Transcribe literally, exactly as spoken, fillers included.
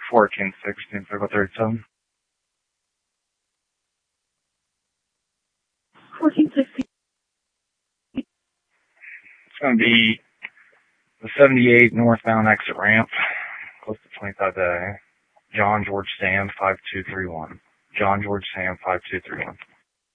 fourteen sixteen, circle thirty-seven. fourteen sixteen. It's going to be the seventy-eight northbound exit ramp, close to twenty-five A. John George Sam five two three one. John George Sam five two three one.